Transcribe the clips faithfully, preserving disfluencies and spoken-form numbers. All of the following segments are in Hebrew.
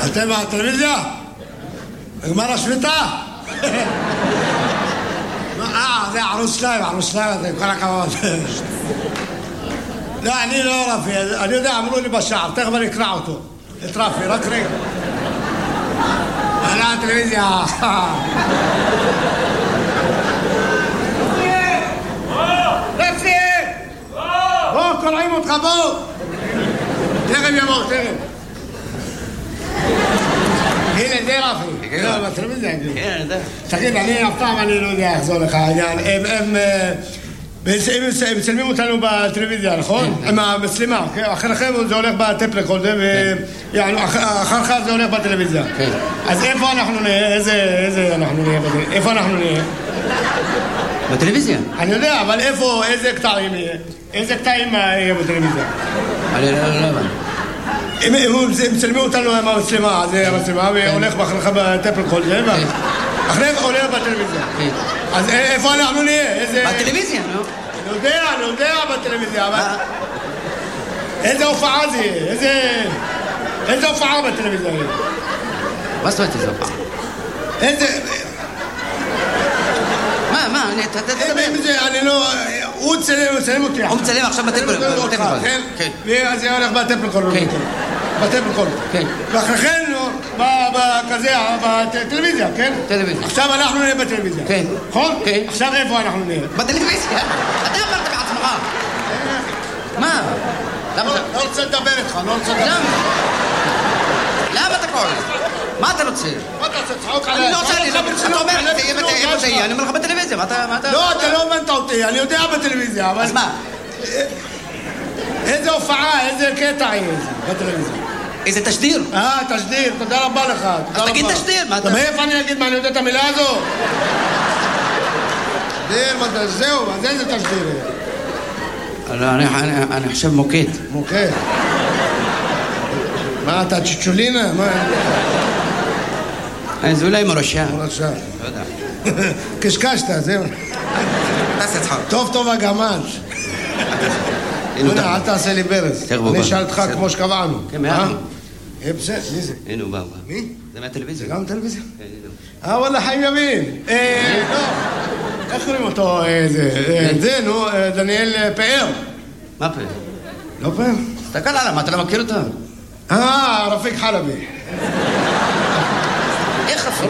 אתם מהטלוויזיה? נגמר השביתה? אה, זה ערוץ שתיים, ערוץ שתיים, זה כל הכבוד. לא, אני לא רפי, אני יודע, אמרו לי בשער, תכף אני אקרא אותו. את רפי, רק רגע. עלה הטלוויזיה. רפי! בוא, קוראים אותך, בוא! תכף יבוא, תכף. הנה, זה רפי. לא, בטלוויזיה. כן, אני יודע. תגיד, אני אף פעם אני לא יודע איך זה הולך העניין. הם... הם מצלמים אותנו בטלוויזיה, נכון? עם המצלמה, אחריכם זה הולך בטפ רקורדר, ואחר כך זה הולך בטלוויזיה. אז איפה אנחנו נהיה? איזה אנחנו נהיה? איפה אנחנו נהיה? בטלוויזיה? אני יודע, אבל איפה, איזה קטעים יהיה? איזה קטעים יהיה בטלוויזיה? אני לא יודע. הם מצלמים אותנו עם המצלמה, זה המצלמה, והולך אחריך בטפ רקורדר, ואחריך הולך בטלוויזיה. אז איפה אנחנו נהיה? בטלוויזיה, לא? אני יודע, אני יודע בטלוויזיה, אבל... איזה הופעה זה יהיה? איזה... איזה הופעה בטלוויזיה יהיה? מה זאת אומרת איזה הופעה? איזה... מה, מה? אני... תדבר. אני לא... הוא צלם, הוא צלם אותי. הוא מצלם עכשיו בטלפון. כן? ואז זה הולך בטלפון. כן. בטלפון. כן. ואחריכן, כזה, בטלוויזיה, כן? טלוויזיה. עכשיו אנחנו נהיה בטלוויזיה. כן. נכון? כן. עכשיו איפה אנחנו נהיה? בטלוויזיה. אתה אמרת בעצמך. מה? לא רוצה לדבר איתך, לא רוצה לדבר. למה? למה אתה קורא? מה אתה רוצה? מה אתה רוצה? צחוק עליי. אני לא רוצה, אתה אומר, איפה זה יהיה? אני אומר לך בטלוויזיה, מה אתה... לא, אתה לא הבנת אותי, אני יודע בטלוויזיה, אבל... אז מה? איזה הופעה, איזה קטע יהיה בטלוויזיה? איזה תשדיר? אה, תשדיר, תודה רבה לך. אז תגיד תשדיר, מה אתה... מאיפה אני אגיד מה, אני יודע את המילה הזו? תשדיר, זהו, אז איזה תשדיר? אני חושב מוקד. מוקד? מה, אתה צ'צ'ולינה? מה? זה אולי מורשה. מורשה. לא יודע. קשקשת, זהו. תעשה צחוק. טוב טוב הגמל. אל תעשה לי ברז. אני אשאל אותך כמו שקבענו. כן, מה? בסדר, מי זה? הנה הוא בא. מי? זה מהטלוויזיה. זה גם טלוויזיה? אה, וואלה, חיים ימין. אה, לא. איך קוראים אותו? זה, נו, דניאל פאר. מה פאר? לא פאר? תסתכל עליו, מה, אתה לא מכיר אותו? אה, רפיק חלבי. איך רפיק?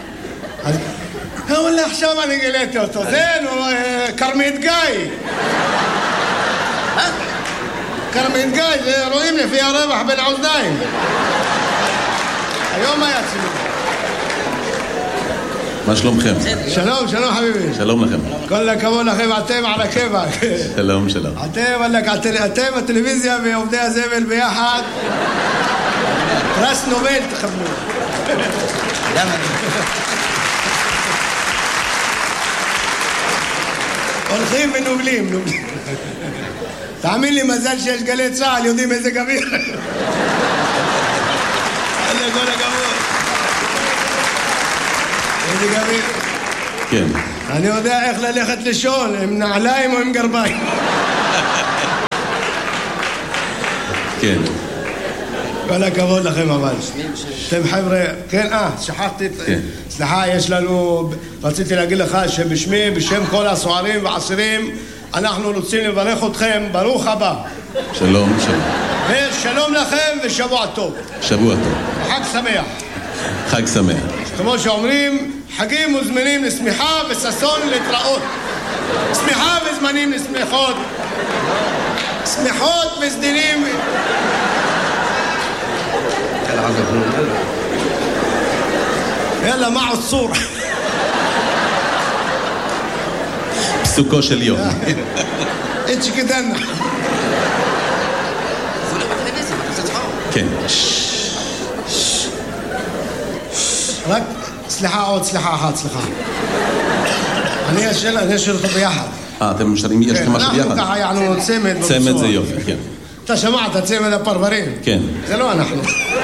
אה, וואלה, עכשיו אני גיליתי אותו. זה, נו, קרמית גיא. מה? קרמית גיא, זה רואים לפי הרווח בין האוזניים. היום מה יצאו? מה שלומכם? שלום, שלום חביבי. שלום לכם. כל הכבוד לכם, אתם על הכיוון. שלום, שלום. אתם, אתם הטלוויזיה ועובדי הזבל ביחד. פרס נובל תכוונו. למה? הולכים ונובלים, נובלים. תאמין לי, מזל שיש גלי צהל, יודעים איזה גביר. איזה כל הכבוד. איזה גביר. כן. אני יודע איך ללכת לישון, עם נעליים או עם גרביים. כן. כל הכבוד לכם אבל. אתם חבר'ה, כן, אה, שכחתי, סליחה, יש לנו, רציתי להגיד לך שבשמי, בשם כל הסוערים והעשירים, אנחנו רוצים לברך אתכם, ברוך הבא. שלום, שלום. ושלום לכם ושבוע טוב. שבוע טוב. חג שמח. חג שמח. כמו שאומרים, חגים וזמנים לשמחה וששון להתראות. שמחה וזמנים לשמחות. שמחות וסדינים. יאללה, מה עוצור? פסוקו של יום. אין שכדנה. כן. רק, סליחה עוד, סליחה אחת, סליחה. אני אשאל, אני אשאל אותו ביחד. אה, אתם משאלים, יש לכם משהו ביחד? אנחנו ככה יענו צמד. צמד זה יופי, כן. אתה שמעת, צמד הפרברים? כן. זה לא אנחנו.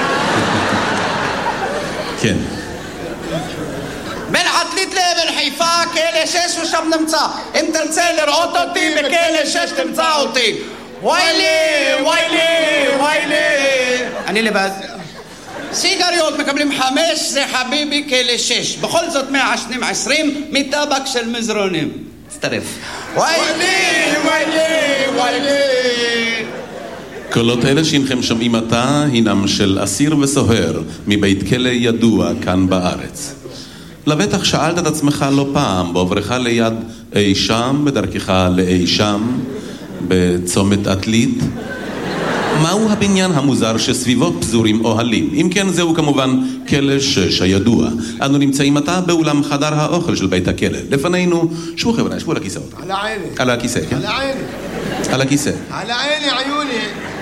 כן. בין עתלית לבין חיפה, כלא שש ושם נמצא. אם תרצה לראות אותי, בכלא שש תמצא אותי. וואי לי, וואי לי, וואי לי. אני לבד. סיגריות מקבלים חמש, זה חביבי כאלה שש. בכל זאת מעשנים עשרים מטבק של מזרונים. תצטרף. ויילי, ויילי, ויילי. קולות אלה שהנכם שומעים עתה הינם של אסיר וסוהר מבית כלא ידוע כאן בארץ. לבטח שאלת את עצמך לא פעם בעוברך ליד אי שם, בדרכך לאי שם, בצומת עתלית, מהו הבניין המוזר שסביבו פזורים אוהלים? אם כן, זהו כמובן כלא שש הידוע. אנו נמצאים עתה באולם חדר האוכל של בית הכלא. לפנינו, שבו חבר'ה, שבו על הכיסאות. על העיני. על הכיסא, כן? על העיני. על הכיסא. על העיני, עיוני.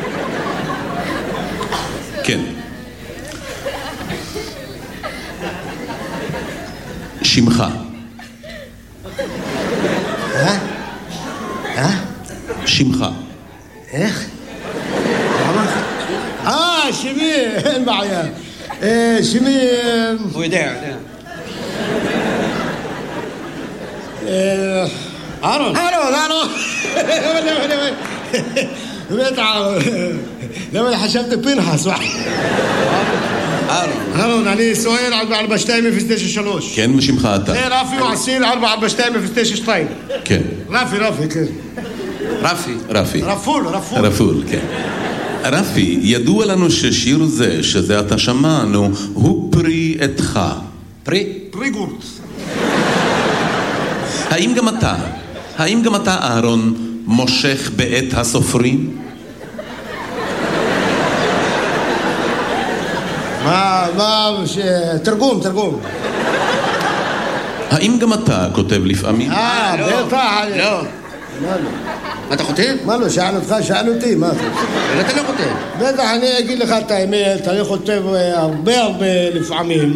כן. שמך. אה? אה? שמך. איך? אה, שמי, אין בעיה. שמי... הוא יודע, יודע. אהרון. אהרון, אהרון. באמת אהרון. למה חשבתי פנחס? אהרון. אהרון, אני סוער ארבע שתיים אפס תשע שלוש. כן, ושמך אתה. זה רפי ועשיר ארבע שתיים אפס תשע שתיים. כן. רפי, רפי, כן. רפי. רפי. רפול, רפול. רפול, כן. רפי, ידוע לנו ששיר זה, שזה אתה שמענו, הוא פרי עתך. פרי? פרי גורט. האם גם אתה, האם גם אתה, אהרון, מושך בעת הסופרים? מה, מה, ש... תרגום, תרגום. האם גם אתה כותב לפעמים? אה, בטח. לא. מה לא? מה אתה חוטב? מה לא, שאל אותך, שאל אותי, מה? אבל אתה לא חוטב. בטח, אני אגיד לך את האמת, אני חוטב הרבה הרבה לפעמים.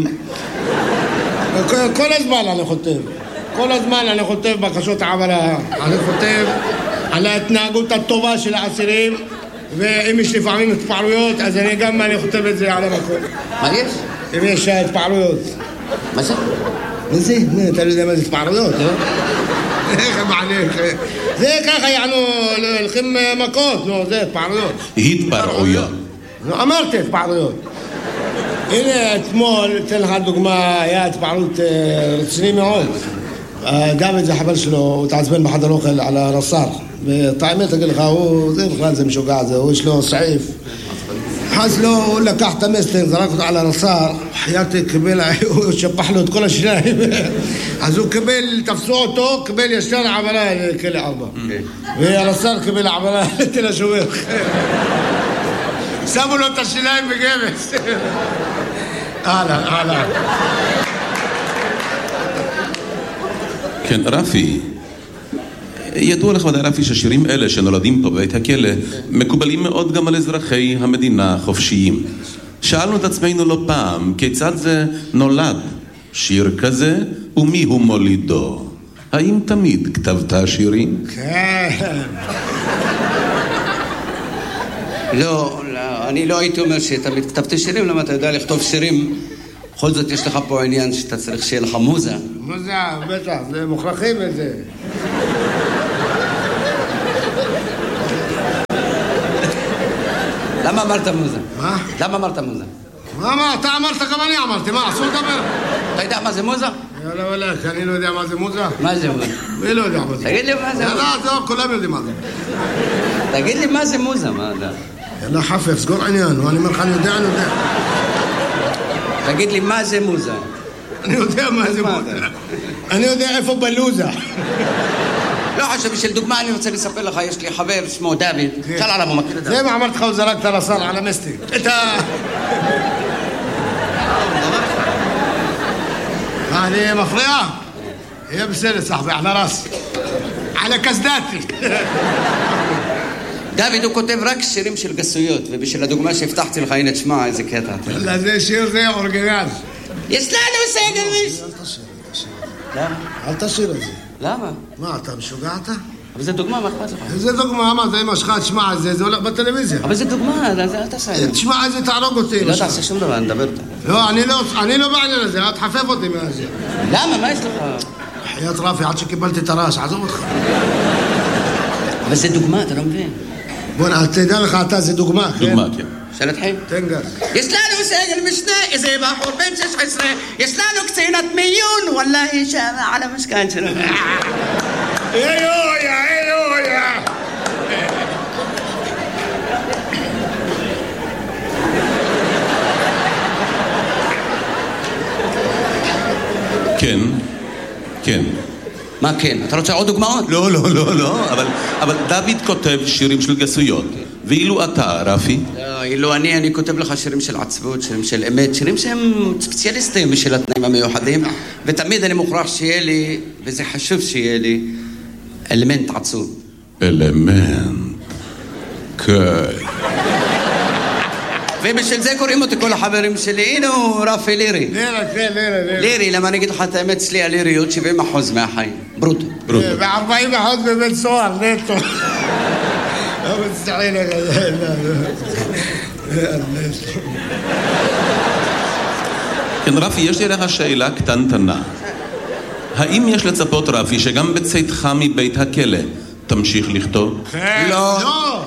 כל הזמן אני חוטב. כל הזמן אני חוטב בקשות העברה. אני חוטב על ההתנהגות הטובה של האסירים, ואם יש לפעמים התפעלויות, אז אני גם אני חוטב את זה על המקום. מה יש? אם יש התפעלויות. מה זה? מה זה? אתה לא יודע מה זה התפעלויות? לא. איך מעניין? זה ככה יענו, הולכים מכות, נו, זה התפעלויות. התפרעויות. נו, אמרתי התפעלויות. הנה, אתמול, אתן לך דוגמה, היה התפעלות רציני מאוד. דוד זה חבר שלו, הוא התעצבן בחדר אוכל על הרס"ר. ואת האמת אגיד לך, הוא, זה בכלל זה משוגע זה, הוא יש לו סעיף. אז לו, הוא לקח את המסטר, זרק אותו על הרס"ר, חייתי קיבל, הוא שפח לו את כל השיניים. אז הוא קיבל, תפסו אותו, קיבל ישר עברה לכלא ארבע. והרס"ר קיבל עברה לתל השומר. שמו לו את השיניים בגבס. הלאה, הלאה. כן, רפי, ידוע לך ודאי רפי ששירים אלה שנולדים פה בבית הכלא מקובלים מאוד גם על אזרחי המדינה החופשיים. שאלנו את עצמנו לא פעם, כיצד זה נולד שיר כזה ומי הוא מולידו? האם תמיד כתבת שירים? כן. לא, לא, אני לא הייתי אומר שתמיד כתבתי שירים, למה אתה יודע לכתוב שירים? בכל זאת יש לך פה עניין שאתה צריך שיהיה לך מוזה. מוזה, בטח, זה מוכרחים את זה. למה אמרת מוזה? מה? למה אמרת מוזה? מה, מה, אתה אמרת גם אני אמרתי, מה, אסור לדבר? אתה יודע מה זה מוזה? יאללה וואלה, אני לא יודע מה זה מוזה. מה זה מוזה? מי לא יודע מה זה? תגיד לי מה זה מוזה. יאללה, זהו, כולם יודעים מה זה. תגיד לי מה זה מוזה, מה אתה? יאללה, חפף, סגור עניין, אני אומר לך, אני יודע, אני יודע. תגיד לי מה זה מוזה. אני יודע מה זה מוזה. אני יודע איפה בלוזה. לא חשוב, בשביל דוגמה אני רוצה לספר לך, יש לי חבר שמו דוד, שאל עליו, הוא מכיר את זה. זה מה אמרתי לך, הוא זרק את הרס"ר על המסטי. את ה... מה, אני מפריע? יהיה בסדר, סחבי, על הרס. על הקסדתי. דוד הוא כותב רק שירים של גסויות, ובשביל הדוגמה שהבטחתי לך, הנה תשמע איזה קטע. אלא זה שיר זה אורגינל. יש לנו סגל. אל תשיר, אל תשיר. למה? אל תשיר את זה. למה? מה, אתה משוגעת? אבל זה דוגמה, מה אכפת לך? זה דוגמה, מה, זה אמא שלך, תשמע את זה, זה הולך בטלוויזיה. אבל זה דוגמה, אל תעשה את זה. תשמע את זה, תהרוג אותי. לא תעשה שום דבר, נדבר אותה. לא, אני לא בעניין הזה, אל תחפף אותי מהזה. למה? מה יש לך? חיית רפי, עד שקיבלתי את הרעש, עזוב אותך. אבל זה דוגמה, אתה לא מבין. בוא, תדע לך, אתה, זה דוגמה, כן? דוגמה, כן. שאלה תחיל? תן גז. יש לנו סגל משנה, איזה בחור בן שש עשרה, יש לנו קצינת מיון, וואלה, שמה על המשכן שלנו. אלויה, אלויה. כן, כן. מה כן? אתה רוצה עוד דוגמאות? לא, לא, לא, לא, אבל, אבל דוד כותב שירים של גסויות. ואילו אתה, רפי? לא, אילו אני, אני כותב לך שירים של עצבות, שירים של אמת, שירים שהם ספציאליסטים בשביל התנאים המיוחדים, ותמיד אני מוכרח שיהיה לי, וזה חשוב שיהיה לי, אלמנט עצוב. אלמנט. כן. ובשביל זה קוראים אותי כל החברים שלי, הנה הוא רפי לירי. לירה, כן, לירה, לירה. לירי, למה אני אגיד לך את האמת, אצלי הליריות שבעים אחוז מהחיים. ברוטו. ברוטו. ו-ארבעים אחוז בבית סוהר, נטו. לא מצטעין לך, כן, רפי, יש לי לך שאלה קטנטנה. האם יש לצפות, רפי, שגם בצאתך מבית הכלא תמשיך לכתוב? לא. לא.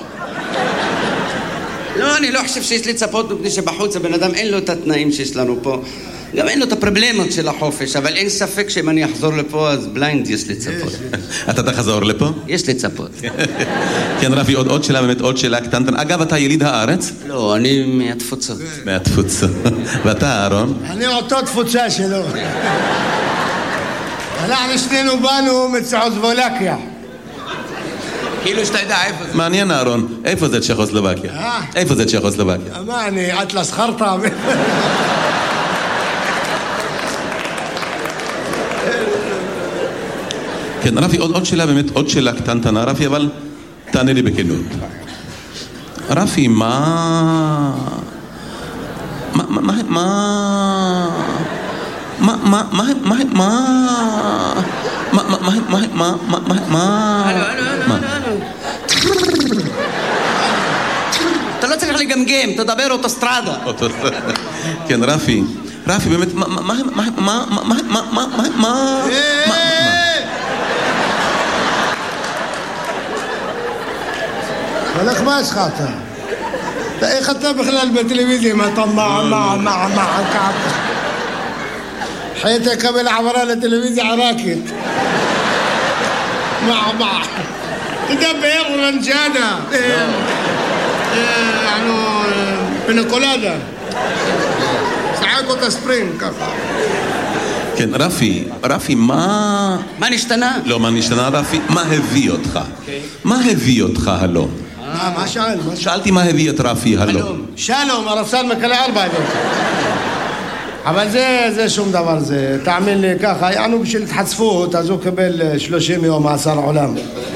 לא, אני לא חושב שיש לי צפות, מפני שבחוץ הבן אדם אין לו את התנאים שיש לנו פה. גם אין לו את הפרובלמות של החופש, אבל אין ספק שאם אני אחזור לפה, אז בליינד יש לי צפות. אתה תחזור לפה? יש לי צפות. כן, רפי, עוד, עוד שאלה, באמת עוד שאלה קטנטנה. אגב, אתה יליד הארץ? לא, אני מהתפוצות. מהתפוצות. ואתה, אהרון? אני אותו תפוצה שלו. אנחנו שנינו באנו מצ'כוסלובקיה. כאילו שאתה יודע איפה זה. מעניין, אהרון. איפה זה צ'כוסלובקיה? אה? איפה זה צ'כוסלובקיה? מה, אני אטלס חרטה? כן, רפי, עוד, עוד שאלה, באמת עוד שאלה קטנטנה, רפי, אבל תענה לי בכנות. רפי, מה... מה... מה... מה... מה... מה... מה... מה... מה... מה... מה... מה... מה... מה... מה... מה... הלו, הלו, הלו, הלו. אתה לא צריך לגמגם, תדבר אוטוסטרדה. כן, רפי. רפי, באמת, מה... מה... מה... מה... מה... מה... מה... מה... מה... הלך מה יש לך אתה? איך אתה בכלל בטלוויזיה? מה אתה מה מה מה מה ככה? حياتك قبل عبارة لتلفزيون عراكت مع مع تدبر ورنجانا يعني بنكولادا ساعات ספרינג ככה. כן, רפי, רפי, מה... מה נשתנה? לא, מה נשתנה, רפי? מה הביא אותך? מה הביא אותך הלום? מה, מה שאל? שאלתי מה הביא את רפי הלום. שלום, הרפסן מקלה ארבע ידות. אבל זה, זה שום דבר, זה, תאמין לי ככה, יענו בשביל התחצפות, אז הוא קבל שלושים יום מאסר עולם.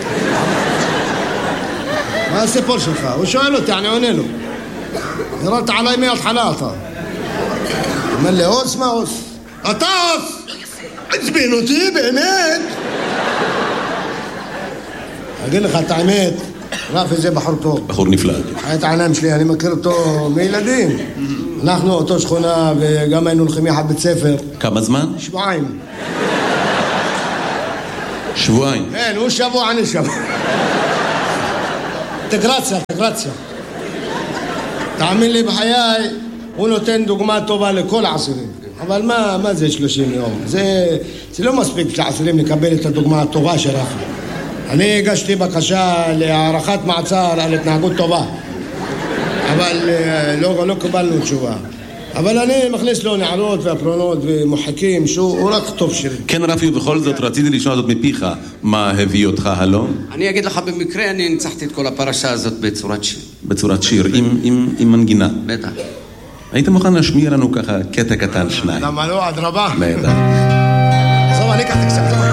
מה הסיפור שלך? הוא שואל אותי, אני עונה לו. ירדת עליי מההתחלה אתה. אומר לי, אוס מה אוס? אתה אוס! עצבין אותי, באמת! אגיד לך את האמת, רפי זה בחור טוב. בחור נפלא. את העיניים שלי, אני מכיר אותו מילדים. אנחנו אותו שכונה וגם היינו הולכים יחד בית ספר. כמה זמן? שבועיים. שבועיים? כן, הוא שבוע, אני שבוע. אינטגרציה, אינטגרציה. תאמין לי בחיי, הוא נותן דוגמה טובה לכל העשירים. אבל מה, מה זה שלושים יום? זה, זה לא מספיק לעשירים לקבל את הדוגמה הטובה של רפי. אני הגשתי בקשה להערכת מעצר על התנהגות טובה. אבל לא, לא קיבלנו תשובה. אבל אני מכניס לו נערות והפרונות ומוחקים שהוא רק טוב שלי. כן, רפי, ובכל זאת רציתי לשמוע זאת מפיך. מה הביא אותך הלום? אני אגיד לך במקרה, אני ניצחתי את כל הפרשה הזאת בצורת שיר. בצורת שיר, עם, עם, עם מנגינה. בטח. היית מוכן להשמיע לנו ככה קטע קטן שניים? למה לא? עד רבה. נהדר. עזוב, אני אקח את הקצת.